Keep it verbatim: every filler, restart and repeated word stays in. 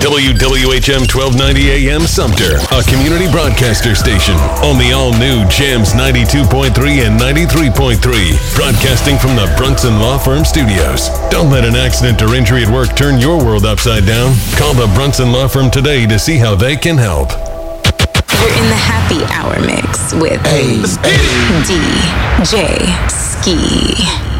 W W H M twelve ninety A M Sumter, a community broadcaster station on the all-new Jams ninety-two point three and ninety-three point three, broadcasting from the Brunson Law Firm Studios. Don't let an accident or injury at work turn your world upside down. Call the Brunson Law Firm today to see how they can help. You're in the happy hour mix with Hey, D J Ski.